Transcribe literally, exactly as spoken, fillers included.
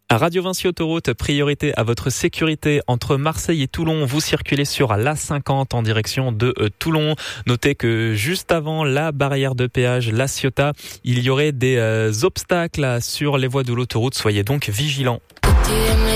À Radio Vinci Autoroute, priorité à votre sécurité entre Marseille et Toulon. Vous circulez sur l'A cinquante en direction de euh, Toulon. Notez que juste avant la barrière de péage, la Ciotat, il y aurait des euh, obstacles sur les voies de l'autoroute. Soyez donc vigilants.